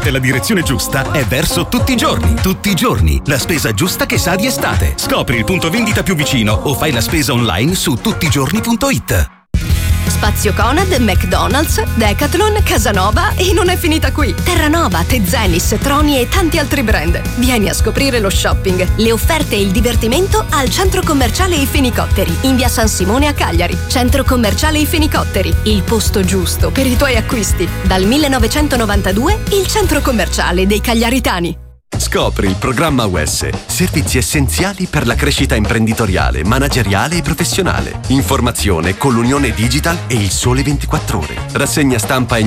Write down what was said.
scegliete la direzione giusta, è verso Tutti i Giorni. Tutti i Giorni, la spesa giusta che sa di estate. Scopri il punto vendita più vicino o fai la spesa online su tuttigiorni.it. Spazio Conad, McDonald's, Decathlon, Casanova e non è finita qui. Terranova, Tezenis, Troni e tanti altri brand. Vieni a scoprire lo shopping, le offerte e il divertimento al Centro Commerciale I Fenicotteri, in via San Simone a Cagliari. Centro Commerciale I Fenicotteri, il posto giusto per i tuoi acquisti. Dal 1992 il Centro Commerciale dei Cagliaritani. Scopri il programma UES, servizi essenziali per la crescita imprenditoriale, manageriale e professionale. Informazione con l'Unione Digital e il Sole 24 Ore. Rassegna stampa